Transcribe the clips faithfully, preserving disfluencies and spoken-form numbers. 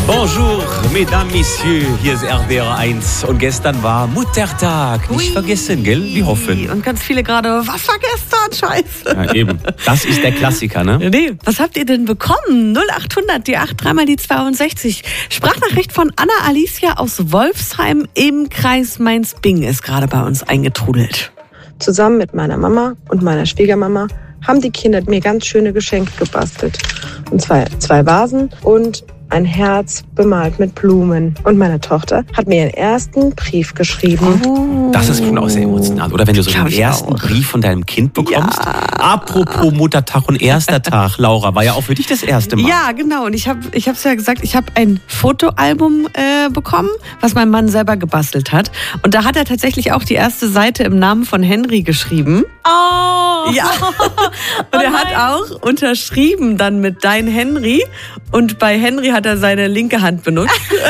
Bonjour, mesdames, messieurs, hier ist R D R eins und gestern war Muttertag. Nicht Ui. vergessen, gell? Wir hoffen. Und ganz viele gerade, was war gestern? Scheiße. Ja, eben. Das ist der Klassiker, ne? Nee, was habt ihr denn bekommen? null acht hundert, die acht, dreimal die zweiundsechzig. Sprachnachricht von Anna Alicia aus Wolfsheim im Kreis Mainz-Bingen ist gerade bei uns eingetrudelt. Zusammen mit meiner Mama und meiner Schwiegermama haben die Kinder mir ganz schöne Geschenke gebastelt. Und zwar zwei Vasen und ein Herz bemalt mit Blumen. Und meine Tochter hat mir ihren ersten Brief geschrieben. Oh. Das ist bestimmt auch sehr emotional, oder? Wenn du so Glaub den ich ersten auch. Brief von deinem Kind bekommst. Ja. Apropos Muttertag und erster Tag, Laura, war ja auch für dich das erste Mal. Ja, genau. Und ich habe ich hab's ja gesagt, ich habe ein Fotoalbum äh, bekommen, was mein Mann selber gebastelt hat. Und da hat er tatsächlich auch die erste Seite im Namen von Henry geschrieben. Oh! Ja. Und er hat auch unterschrieben dann mit Dein Henry. Und bei Henry hat er seine linke Hand benutzt.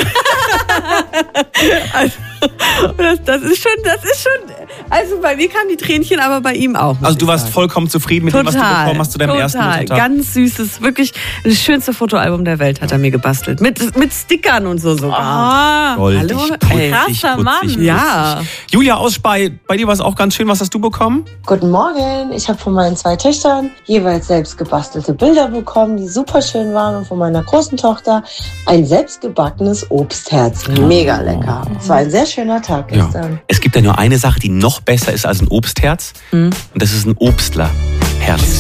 Also, das, das ist schon, das ist schon, also bei mir kamen die Tränchen, aber bei ihm auch. muss Also du ich warst sagen. vollkommen zufrieden mit dem, was du bekommen hast zu deinem total. ersten Muttertag? Ganz süßes, wirklich das schönste Fotoalbum der Welt hat er mir gebastelt. Mit, mit Stickern und so sogar. Ah, Goldig, Hallo? putzig, Ey, krasser putzig, Mann. putzig. Ja. Julia aus Spey, bei dir war es auch ganz schön. Was hast du bekommen? Guten Morgen, ich habe von meinen zwei Töchtern jeweils selbst gebastelte Bilder bekommen, die super schön waren, und von meiner großen Tochter ein selbstgebackenes Obstherz. Mega lecker. Es war ein sehr schöner Tag Ja. gestern. Es gibt ja nur eine Sache, die noch besser ist als ein Obstherz. Und das ist ein Obstlerherz.